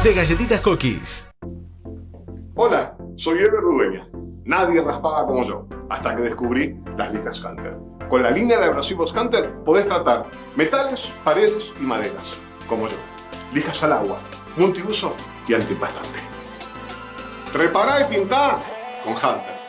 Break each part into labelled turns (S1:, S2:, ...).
S1: de Galletitas Cookies.
S2: Hola, soy Eber Rudeña. Nadie raspaba como yo, hasta que descubrí las lijas Hunter. Con la línea de abrasivos Hunter podés tratar metales, paredes y maderas, como yo. Lijas al agua, multiuso y antipastante. Repará y pintá con Hunter.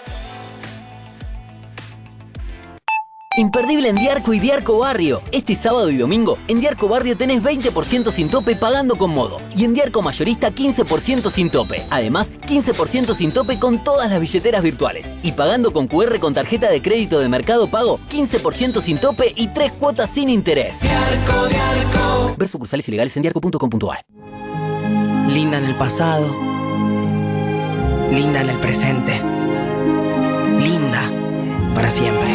S3: Imperdible en Diarco y Diarco Barrio. Este sábado y domingo, en Diarco Barrio tenés 20% sin tope pagando con Modo. Y en Diarco Mayorista 15% sin tope. Además, 15% sin tope con todas las billeteras virtuales. Y pagando con QR con tarjeta de crédito de Mercado Pago, 15% sin tope y 3 cuotas sin interés. Diarco. Ver sucursales ilegales en diarco.com.ar.
S4: Linda en el pasado. Linda en el presente. Linda para siempre.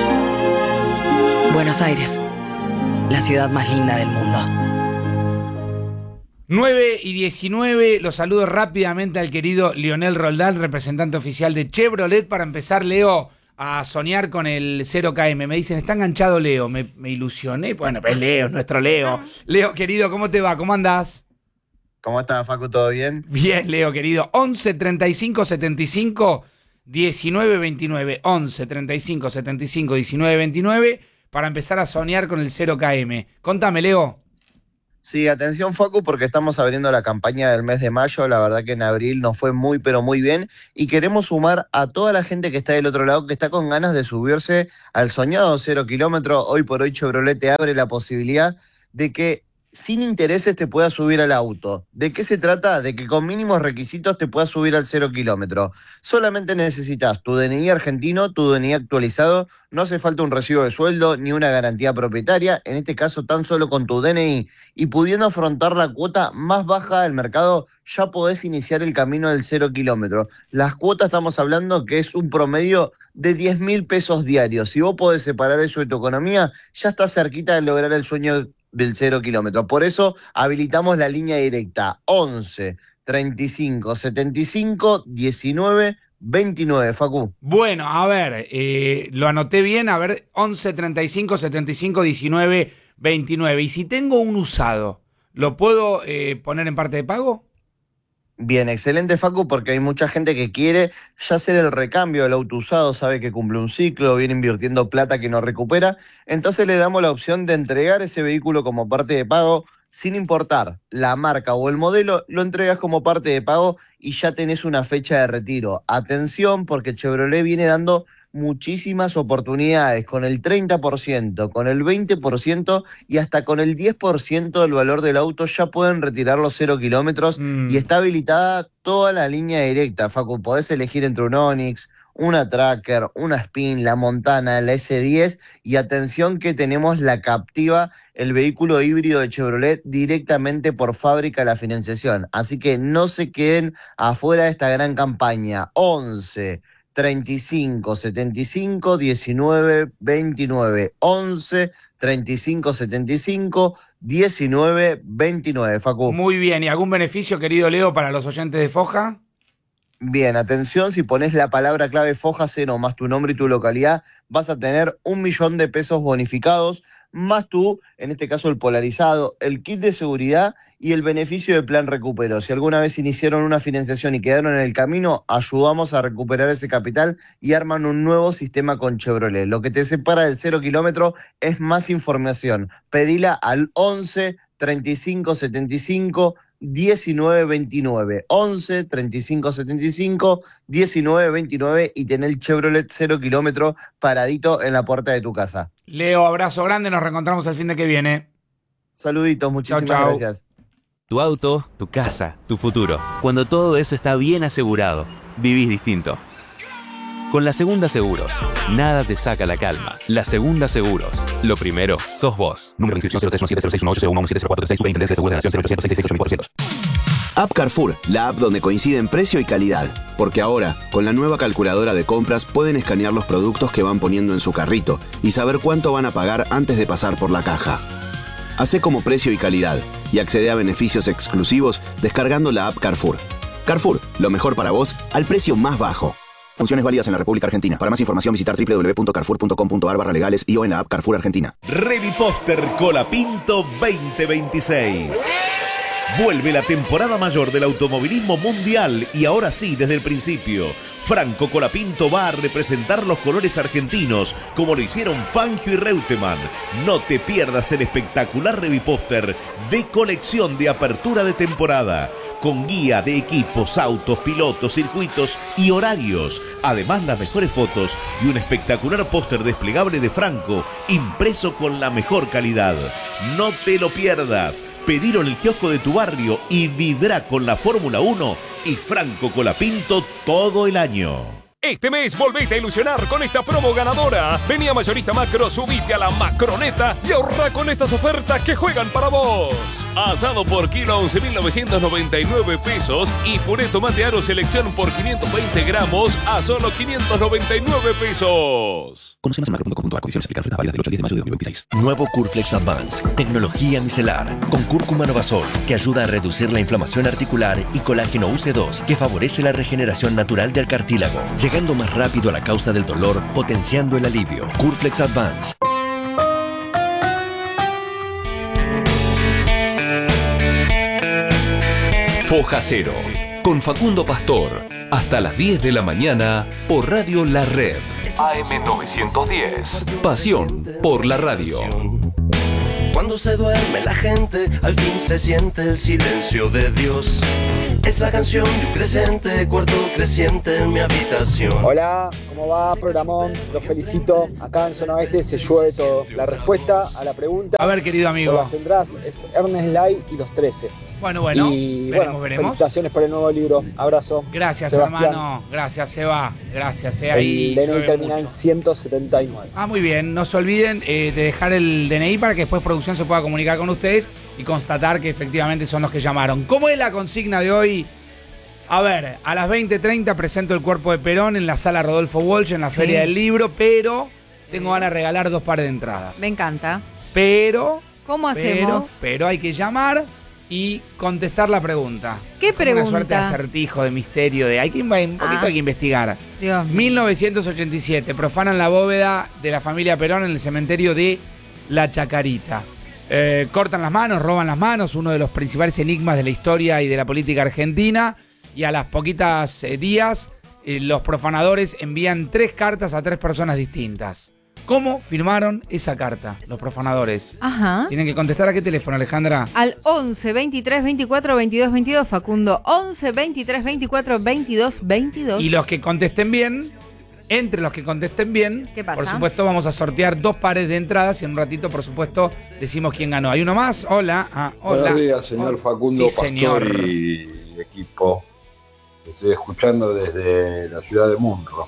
S4: Buenos Aires, la ciudad más linda del mundo.
S5: 9:19, los saludo rápidamente al querido Lionel Roldán, representante oficial de Chevrolet, para empezar, Leo, a soñar con el 0KM. Me dicen, está enganchado Leo, me ilusioné. Bueno, pues Leo, nuestro Leo. Leo, querido, ¿cómo te va? ¿Cómo andás?
S6: ¿Cómo estás, Facu? ¿Todo bien?
S5: Bien, Leo, querido. 11 35 75 19 29. 11 35 75 19 29. Para empezar a soñar con el 0KM. Contame, Leo.
S6: Sí, atención, Facu, porque estamos abriendo la campaña del mes de mayo. La verdad que en abril nos fue muy, pero muy bien. Y queremos sumar a toda la gente que está del otro lado, que está con ganas de subirse al soñado 0 kilómetro. Hoy por hoy Chevrolet te abre la posibilidad de que sin intereses te puedas subir al auto. ¿De qué se trata? De que con mínimos requisitos te puedas subir al 0 kilómetro. Solamente necesitas tu DNI argentino, tu DNI actualizado, no hace falta un recibo de sueldo ni una garantía propietaria, en este caso tan solo con tu DNI, y pudiendo afrontar la cuota más baja del mercado, ya podés iniciar el camino del 0 kilómetro. Las cuotas estamos hablando que es un promedio de 10.000 pesos diarios. Si vos podés separar eso de tu economía, ya estás cerquita de lograr el sueño del 0 kilómetro. Por eso habilitamos la línea directa 11 35 75 19 29, Facu.
S5: Bueno, a ver, lo anoté bien, a ver, 11 35 75 19 29. Y si tengo un usado, ¿lo puedo poner en parte de pago?
S6: Bien, excelente, Facu, porque hay mucha gente que quiere ya hacer el recambio del auto usado, sabe que cumple un ciclo, viene invirtiendo plata que no recupera, entonces le damos la opción de entregar ese vehículo como parte de pago, sin importar la marca o el modelo, lo entregas como parte de pago y ya tenés una fecha de retiro. Atención, porque Chevrolet viene dando muchísimas oportunidades, con el 30%, con el 20% y hasta con el 10% del valor del auto ya pueden retirar los 0 kilómetros y está habilitada toda la línea directa, Facu. Podés elegir entre un Onix, una Tracker, una Spin, la Montana, la S10 y atención que tenemos la Captiva, el vehículo híbrido de Chevrolet directamente por fábrica la financiación. Así que no se queden afuera de esta gran campaña. 11 35 75 19 29. 11 35 75 19 29, Facu.
S5: Muy bien, ¿y algún beneficio, querido Leo, para los oyentes de Foja?
S6: Bien, atención, si pones la palabra clave Foja Cero más tu nombre y tu localidad, vas a tener 1.000.000 de pesos bonificados, más tú, en este caso el polarizado, el kit de seguridad y el beneficio de plan recupero. Si alguna vez iniciaron una financiación y quedaron en el camino, ayudamos a recuperar ese capital y arman un nuevo sistema con Chevrolet. Lo que te separa del 0 kilómetro es más información. Pedila al 11 35 75 19 29. 11 35 75 19 29 y tener el Chevrolet 0 kilómetro paradito en la puerta de tu casa.
S5: Leo, abrazo grande, nos reencontramos el fin de que viene.
S6: Saluditos, muchísimas gracias.
S7: Tu auto, tu casa, tu futuro. Cuando todo eso está bien asegurado, vivís distinto. Con La Segunda Seguros, nada te saca la calma. La Segunda Seguros. Lo primero, sos vos. Número de inscripción 0317061801170436. Superintendencia de Seguros de la Nación 0800
S8: App Carrefour, la app donde coinciden precio y calidad. Porque ahora, con la nueva calculadora de compras, pueden escanear los productos que van poniendo en su carrito y saber cuánto van a pagar antes de pasar por la caja. Hacé como precio y calidad y accede a beneficios exclusivos descargando la app Carrefour. Carrefour, lo mejor para vos al precio más bajo. Funciones válidas en la República Argentina. Para más información visitar www.carrefour.com.ar/legales y o en la app Carrefour Argentina.
S1: Ready Poster Colapinto 2026. Vuelve la temporada mayor del automovilismo mundial y ahora sí, desde el principio. Franco Colapinto va a representar los colores argentinos, como lo hicieron Fangio y Reutemann. No te pierdas el espectacular revipóster de colección de apertura de temporada, con guía de equipos, autos, pilotos, circuitos y horarios. Además, las mejores fotos y un espectacular póster desplegable de Franco, impreso con la mejor calidad. No te lo pierdas. Pedilo en el kiosco de tu barrio y vibra con la Fórmula 1 y Franco Colapinto todo el año.
S9: Este mes volvete a ilusionar con esta promo ganadora. Vení a Mayorista Macro, subite a la Macroneta y ahorra con estas ofertas que juegan para vos. Asado por kilo a 11.999 pesos y puré tomate aro selección por 520 gramos a solo 599 pesos.
S10: Conoce más en macro.com.ar. Condiciones aplican. Ofertas válidas del 8 al 10 de mayo de 2026.
S11: Nuevo Curflex Advance, tecnología micelar, con cúrcuma novasol, que ayuda a reducir la inflamación articular, y colágeno UC2, que favorece la regeneración natural del cartílago, llegando más rápido a la causa del dolor, potenciando el alivio. Curflex Advance.
S9: Foja Cero, con Facundo Pastor, hasta las 10 de la mañana por Radio La Red. AM910, pasión por la radio.
S12: Cuando se duerme la gente, al fin se siente el silencio de Dios. Es la canción de un creyente, cuarto creciente en mi habitación.
S13: Hola, ¿cómo va? Programón, los felicito. Acá en Zona Oeste se llueve todo. La respuesta a la pregunta...
S5: A ver, querido amigo.
S13: Por las entradas es Ernest Lai y los 13.
S5: Bueno,
S13: y
S5: veremos.
S13: Felicitaciones por el nuevo libro. Abrazo.
S5: Gracias,
S13: Sebastián.
S5: Hermano. Gracias, Seba. Gracias,
S13: El DNI termina en 179.
S5: Muy bien. No se olviden de dejar el DNI para que después producción se pueda comunicar con ustedes y constatar que efectivamente son los que llamaron. ¿Cómo es la consigna de hoy? A ver, a las 20:30 presento el cuerpo de Perón en la sala Rodolfo Walsh en la Feria del Libro, pero tengo ganas de regalar 2 pares de entradas.
S14: Me encanta.
S5: Pero...
S14: ¿Cómo hacemos?
S5: Pero hay que llamar y contestar la pregunta.
S14: ¿Qué pregunta?
S5: Una suerte de acertijo, de misterio, de hay que hay que investigar.
S14: Dios.
S5: 1987, profanan la bóveda de la familia Perón en el cementerio de La Chacarita. Cortan las manos, roban las manos, uno de los principales enigmas de la historia y de la política argentina. Y a las poquitas días, los profanadores envían 3 cartas a 3 personas distintas. ¿Cómo firmaron esa carta los profanadores?
S14: Ajá.
S5: Tienen que contestar a qué teléfono, Alejandra.
S14: Al 11 23 24 22 22, Facundo. 11 23 24 22 22.
S5: Y los que contesten bien, entre los que contesten bien,
S14: ¿qué pasa?
S5: Por supuesto vamos a sortear 2 pares de entradas y en un ratito, por supuesto, decimos quién ganó. ¿Hay uno más? Hola. Hola.
S15: Buenos días, señor Facundo
S5: Sí,
S15: Pastor
S5: señor.
S15: y equipo. Estoy escuchando desde la ciudad de Munro.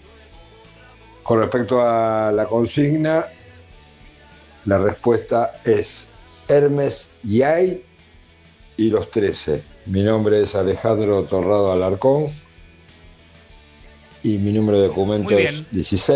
S15: Con respecto a la consigna, la respuesta es Hermes Yay y los 13. Mi nombre es Alejandro Torrado Alarcón y mi número de documento es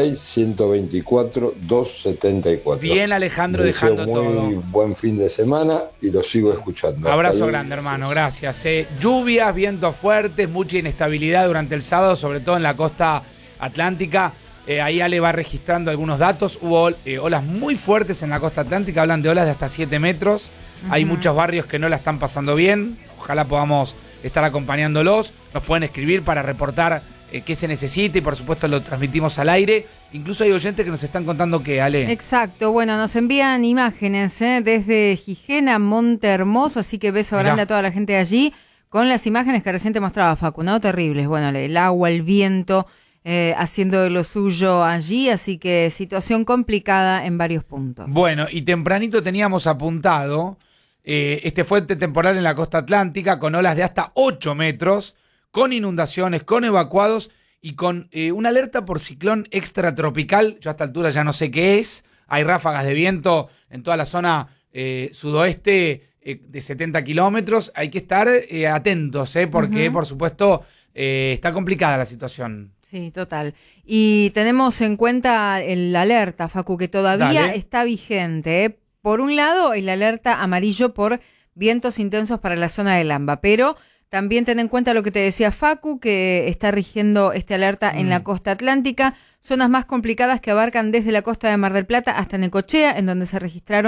S15: 16-124-274.
S5: Bien, Alejandro,
S15: Deseo
S5: dejando
S15: muy
S5: todo.
S15: buen fin de semana y lo sigo escuchando.
S5: Abrazo
S15: Hasta
S5: grande,
S15: luego.
S5: hermano, gracias. Lluvias, vientos fuertes, mucha inestabilidad durante el sábado, sobre todo en la costa atlántica. Ahí Ale va registrando algunos datos. Hubo olas muy fuertes en la costa atlántica, hablan de olas de hasta 7 metros. Hay muchos barrios que no la están pasando bien. Ojalá podamos estar acompañándolos. Nos pueden escribir para reportar qué se necesita y por supuesto lo transmitimos al aire. Incluso hay oyentes que nos están contando que, Ale.
S14: Exacto, bueno, nos envían imágenes desde Gijena, Monte Hermoso, así que beso grande a toda la gente de allí, con las imágenes que recién te mostraba Facu, ¿no? Terribles, bueno, el agua, el viento, haciendo de lo suyo allí, así que situación complicada en varios puntos.
S5: Bueno, y tempranito teníamos apuntado este fuerte temporal en la costa atlántica con olas de hasta 8 metros, con inundaciones, con evacuados y con una alerta por ciclón extratropical. Yo a esta altura ya no sé qué es. Hay ráfagas de viento en toda la zona sudoeste de 70 kilómetros. Hay que estar atentos, porque por supuesto está complicada la situación.
S14: Sí, total. Y tenemos en cuenta el alerta, Facu, que todavía está vigente. Por un lado, el alerta amarillo por vientos intensos para la zona del AMBA, pero también ten en cuenta lo que te decía Facu, que está rigiendo este alerta en la costa atlántica, zonas más complicadas que abarcan desde la costa de Mar del Plata hasta Necochea, en donde se registraron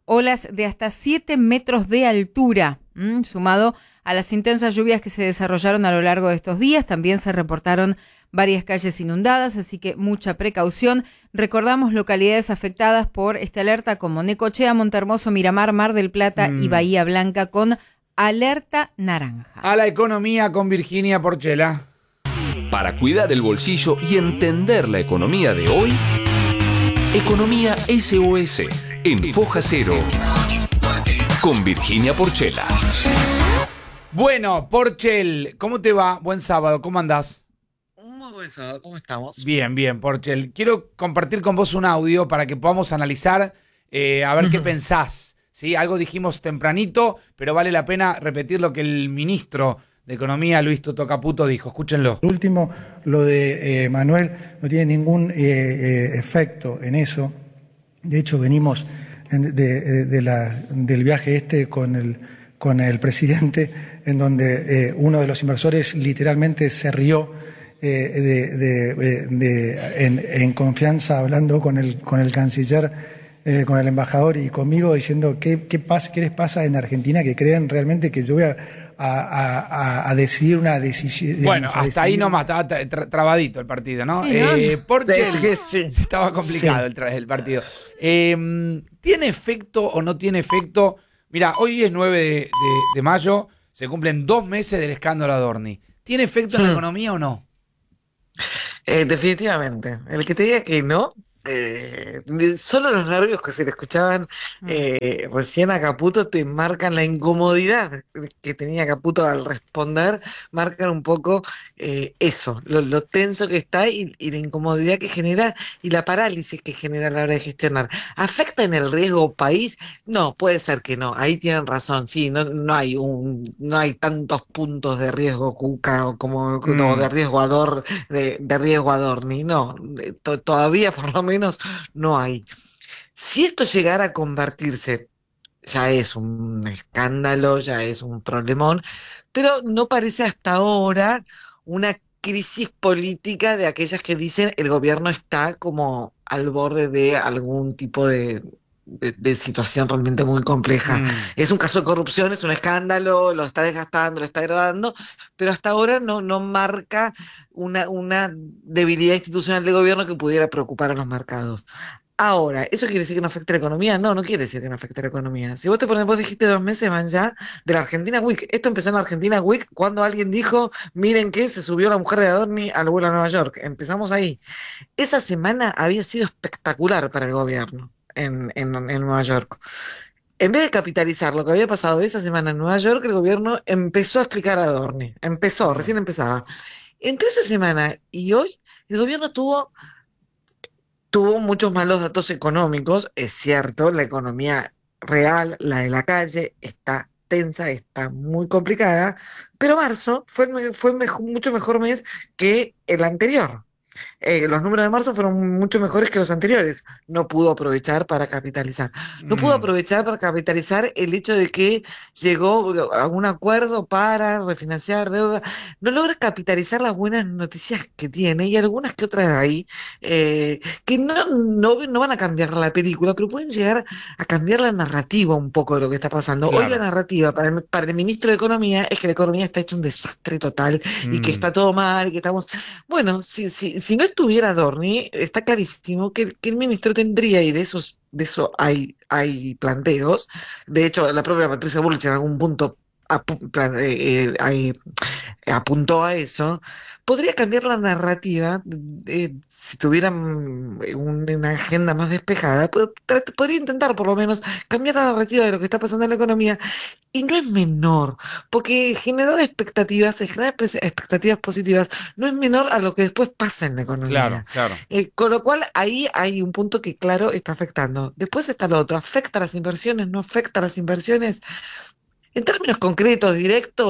S14: olas de hasta 7 metros de altura, sumado a las intensas lluvias que se desarrollaron a lo largo de estos días. También se reportaron varias calles inundadas, así que mucha precaución. Recordamos localidades afectadas por esta alerta como Necochea, Montehermoso, Miramar, Mar del Plata y Bahía Blanca con alerta naranja.
S5: A la economía con Virginia Porchela.
S9: Para cuidar el bolsillo y entender la economía de hoy, Economía SOS en Foja Cero con Virginia Porchela.
S5: Bueno, Porchel, ¿cómo te va? Buen sábado, ¿cómo andás?
S16: Muy buen sábado, ¿cómo estamos?
S5: Bien, bien, Porchel. Quiero compartir con vos un audio para que podamos analizar, a ver qué pensás. ¿Sí? Algo dijimos tempranito, pero vale la pena repetir lo que el ministro de Economía, Luis Toto Caputo, dijo. Escúchenlo.
S17: Último, lo de Manuel no tiene ningún efecto en eso. De hecho, venimos del viaje con el presidente, en donde uno de los inversores literalmente se rió en confianza, hablando con el canciller, con el embajador y conmigo, diciendo ¿qué les pasa en Argentina que creen realmente que yo voy a decidir una decisión?
S5: Bueno, hasta ahí nomás, estaba trabadito el partido, ¿no?
S14: Sí, ¿no?
S5: Porchel,
S16: Sí.
S5: estaba complicado el partido. ¿Tiene efecto o no tiene efecto? Mira, hoy es 9 de mayo, se cumplen 2 meses del escándalo Adorni. ¿Tiene efecto en la economía o no?
S16: Definitivamente. El que te diga que no, solo los nervios que se le escuchaban recién a Caputo te marcan la incomodidad que tenía Caputo al responder, marcan un poco eso, lo tenso que está y la incomodidad que genera y la parálisis que genera a la hora de gestionar. ¿Afecta en el riesgo país? No, puede ser que no, ahí tienen razón, sí, no hay tantos puntos de riesgo Cuca o como no, de riesgo Adorni, no, todavía por lo menos no hay. Si esto llegara a convertirse, ya es un escándalo, ya es un problemón, pero no parece hasta ahora una crisis política de aquellas que dicen el gobierno está como al borde de algún tipo de situación realmente muy compleja. Es un caso de corrupción, es un escándalo, lo está desgastando, lo está degradando, pero hasta ahora no marca una debilidad institucional del gobierno que pudiera preocupar a los mercados. Ahora, ¿eso quiere decir que no afecte la economía? No quiere decir que no afecte la economía. Si vos vos dijiste 2 meses van ya de la Argentina Week. Esto empezó en la Argentina Week cuando alguien dijo, miren que se subió la mujer de Adorni al vuelo a Nueva York. Empezamos ahí. Esa semana había sido espectacular para el gobierno en Nueva York. En vez de capitalizar lo que había pasado esa semana en Nueva York, el gobierno empezó a explicar a Adorni. Recién empezaba. Entre esa semana y hoy, el gobierno tuvo muchos malos datos económicos. Es cierto, la economía real, la de la calle, está tensa, está muy complicada, pero marzo fue mucho mejor mes que el anterior. Los números de marzo fueron mucho mejores que los anteriores. No pudo aprovechar para capitalizar. No pudo aprovechar para capitalizar el hecho de que llegó a un acuerdo para refinanciar deuda. No logra capitalizar las buenas noticias que tiene y algunas que otras ahí que no van a cambiar la película, pero pueden llegar a cambiar la narrativa un poco de lo que está pasando. Claro. Hoy la narrativa para el ministro de Economía es que la economía está hecha un desastre total y que está todo mal, y que estamos... Bueno, si no estuviera Adorni, está clarísimo que el ministro tendría, y de eso hay planteos. De hecho, la propia Patricia Bullrich en algún punto apuntó a eso. Podría cambiar la narrativa si tuvieran una agenda más despejada. Podría intentar por lo menos cambiar la narrativa de lo que está pasando en la economía. Y no es menor, porque generar expectativas positivas no es menor a lo que después pasa en la economía.
S5: Claro.
S16: Con lo cual ahí hay un punto que claro está afectando. Después está lo otro, ¿afecta a las inversiones? ¿No afecta a las inversiones? En términos concretos, directos,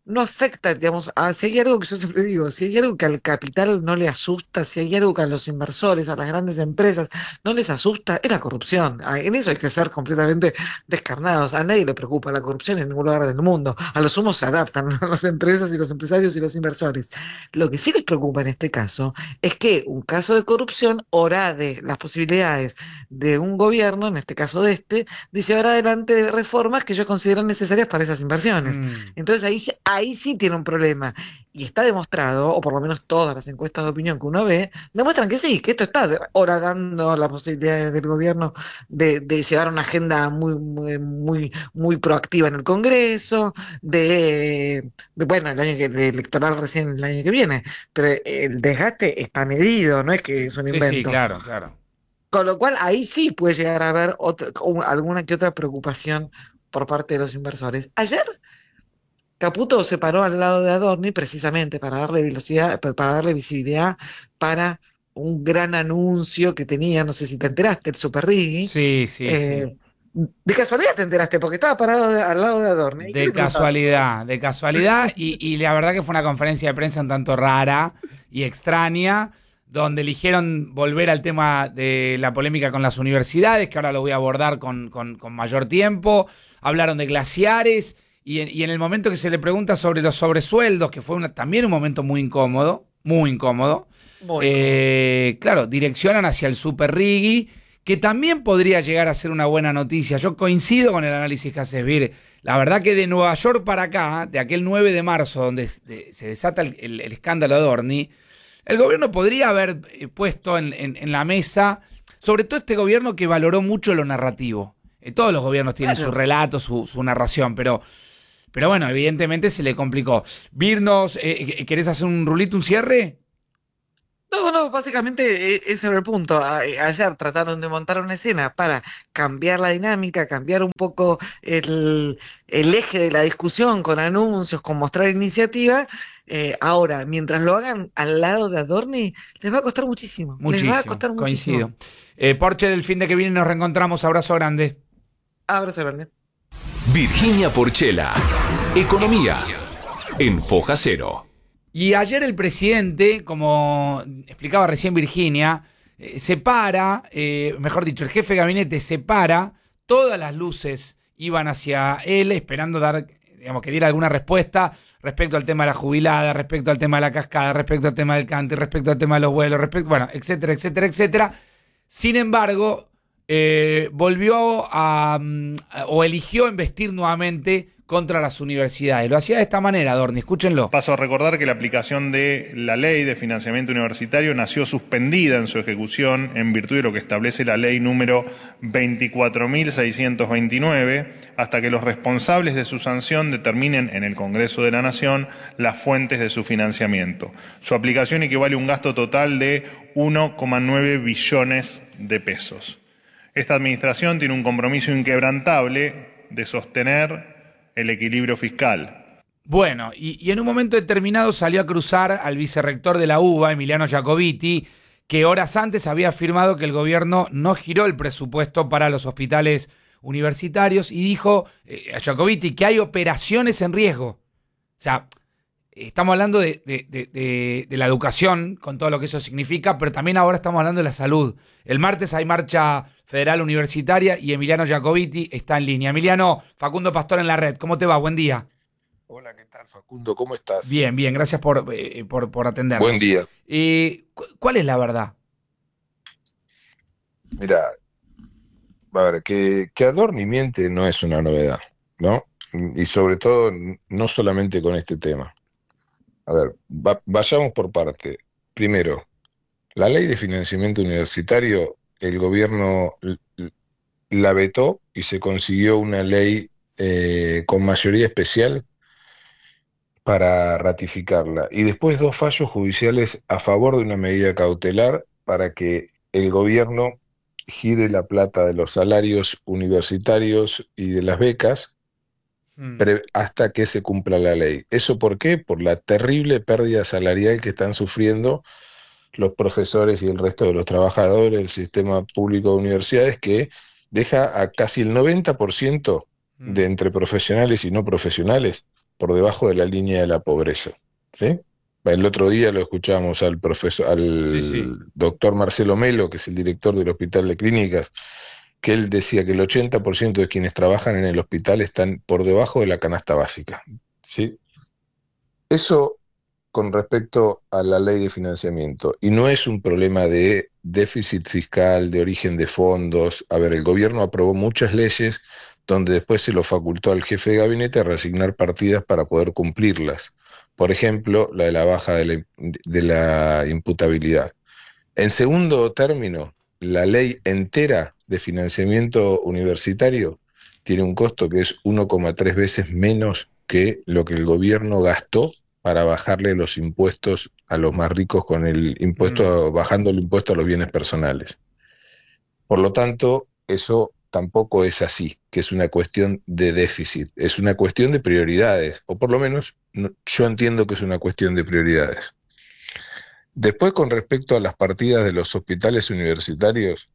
S16: no afecta, digamos, si hay algo que yo siempre digo, si hay algo que al capital no le asusta, si hay algo que a los inversores, a las grandes empresas no les asusta, es la corrupción. En eso hay que ser completamente descarnados. A nadie le preocupa la corrupción en ningún lugar del mundo. A lo sumo se adaptan las empresas y los empresarios y los inversores. Lo que sí les preocupa en este caso es que un caso de corrupción orade las posibilidades de un gobierno, en este caso de llevar adelante reformas que ellos consideran necesarias para esas inversiones. Entonces ahí sí tiene un problema. Y está demostrado, o por lo menos todas las encuestas de opinión que uno ve, demuestran que sí, que esto está horadando las posibilidades del gobierno de llevar una agenda muy proactiva en el Congreso, bueno, de electoral recién el año que viene. Pero el desgaste está medido, no es que es un invento.
S5: Sí, claro.
S16: Con lo cual ahí sí puede llegar a haber alguna que otra preocupación por parte de los inversores. Ayer Caputo se paró al lado de Adorni precisamente para darle visibilidad para un gran anuncio que tenía, no sé si te enteraste, el Super Riggi.
S5: Sí.
S16: De casualidad te enteraste, porque estaba parado al lado de Adorni.
S5: De casualidad, y la verdad que fue una conferencia de prensa un tanto rara y extraña, donde eligieron volver al tema de la polémica con las universidades, que ahora lo voy a abordar con mayor tiempo. Hablaron de glaciares, y en el momento que se le pregunta sobre los sobresueldos, que fue también un momento muy incómodo, claro, direccionan hacia el Super Riggi, que también podría llegar a ser una buena noticia. Yo coincido con el análisis que hace Vir. La verdad que de Nueva York para acá, de aquel 9 de marzo, donde se desata el escándalo de Adorni, el gobierno podría haber puesto en la mesa, sobre todo este gobierno que valoró mucho lo narrativo. Todos los gobiernos tienen su relato, su narración, pero bueno, evidentemente se le complicó. Virnos, ¿querés hacer un rulito, un cierre?
S16: No, básicamente ese era el punto. Ayer trataron de montar una escena para cambiar la dinámica, cambiar un poco el eje de la discusión con anuncios, con mostrar iniciativa. Ahora, mientras lo hagan al lado de Adorni, les va a costar muchísimo. Les va a costar muchísimo.
S5: Coincido. Porchel, el fin de que viene nos reencontramos. Abrazo grande.
S16: Abrazo grande.
S9: Virginia Porchela, Economía, en Foja Cero.
S5: Y ayer el presidente, como explicaba recién Virginia, el jefe de gabinete separa, todas las luces iban hacia él, esperando que diera alguna respuesta respecto al tema de la jubilada, respecto al tema de la cascada, respecto al tema del cante, respecto al tema de los vuelos, etcétera. Sin embargo, volvió o eligió investir nuevamente contra las universidades. Lo hacía de esta manera, Adorni, escúchenlo.
S18: Paso a recordar que la aplicación de la ley de financiamiento universitario nació suspendida en su ejecución en virtud de lo que establece la ley número 24.629, hasta que los responsables de su sanción determinen en el Congreso de la Nación las fuentes de su financiamiento. Su aplicación equivale a un gasto total de 1,9 billones de pesos. Esta administración tiene un compromiso inquebrantable de sostener el equilibrio fiscal.
S5: Bueno, y en un momento determinado salió a cruzar al vicerrector de la UBA, Emiliano Jacobiti, que horas antes había afirmado que el gobierno no giró el presupuesto para los hospitales universitarios, y dijo a Jacobiti que hay operaciones en riesgo. O sea, estamos hablando de la educación, con todo lo que eso significa, pero también ahora estamos hablando de la salud. El martes hay marcha federal universitaria y Emiliano Jacobiti está en línea. Emiliano, Facundo Pastor en la red, ¿cómo te va? Buen día.
S19: Hola, ¿qué tal, Facundo? ¿Cómo estás?
S5: Bien, gracias por atendernos.
S19: Buen día.
S5: ¿Cuál es la verdad?
S19: Mira, a ver, que Adorni miente no es una novedad, ¿no? Y sobre todo, no solamente con este tema. A ver, vayamos por parte. Primero, la ley de financiamiento universitario, el gobierno la vetó y se consiguió una ley con mayoría especial para ratificarla. Y después 2 fallos judiciales a favor de una medida cautelar para que el gobierno gire la plata de los salarios universitarios y de las becas hasta que se cumpla la ley. ¿Eso por qué? Por la terrible pérdida salarial que están sufriendo los profesores y el resto de los trabajadores del sistema público de universidades, que deja a casi el 90% de entre profesionales y no profesionales por debajo de la línea de la pobreza, ¿sí? El otro día lo escuchamos al doctor Marcelo Melo, que es el director del Hospital de Clínicas, que él decía que el 80% de quienes trabajan en el hospital están por debajo de la canasta básica, ¿sí? Eso con respecto a la ley de financiamiento, y no es un problema de déficit fiscal, de origen de fondos. A ver, el gobierno aprobó muchas leyes donde después se lo facultó al jefe de gabinete a reasignar partidas para poder cumplirlas. Por ejemplo, la de la baja de la imputabilidad. En segundo término, la ley entera de financiamiento universitario tiene un costo que es 1,3 veces menos que lo que el gobierno gastó para bajarle los impuestos a los más ricos con el impuesto, bajando el impuesto a los bienes personales. Por lo tanto, eso tampoco es así, que es una cuestión de déficit, es una cuestión de prioridades, o por lo menos yo entiendo que es una cuestión de prioridades. Después, con respecto a las partidas de los hospitales universitarios,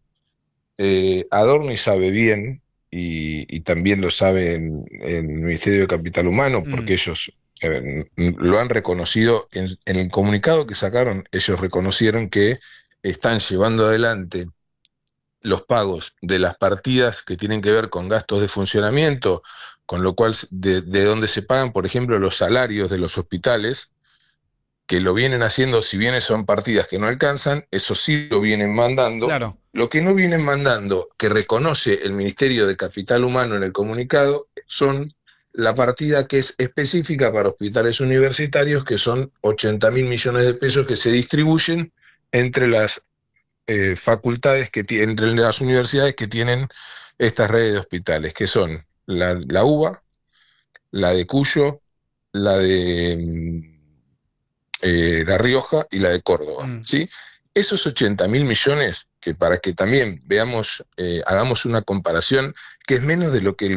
S19: Adorni sabe bien, y también lo sabe en el Ministerio de Capital Humano, porque ellos lo han reconocido, en el comunicado que sacaron, ellos reconocieron que están llevando adelante los pagos de las partidas que tienen que ver con gastos de funcionamiento, con lo cual de donde se pagan, por ejemplo, los salarios de los hospitales, que lo vienen haciendo, si bien son partidas que no alcanzan, eso sí lo vienen mandando.
S5: Claro.
S19: Lo que no vienen mandando, que reconoce el Ministerio de Capital Humano en el comunicado, son la partida que es específica para hospitales universitarios, que son 80.000 millones de pesos que se distribuyen entre las facultades, entre las universidades que tienen estas redes de hospitales, que son la UBA, la de Cuyo, la de La Rioja y la de Córdoba, ¿sí? Esos 80.000 millones, que para que también veamos, hagamos una comparación, que es menos de lo que el